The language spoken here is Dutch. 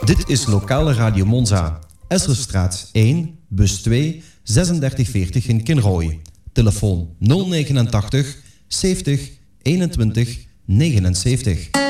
Dit is Lokale Radio Monza. Esserstraat 1, bus 2, 3640 in Kinrooi. Telefoon 089 70 21 79.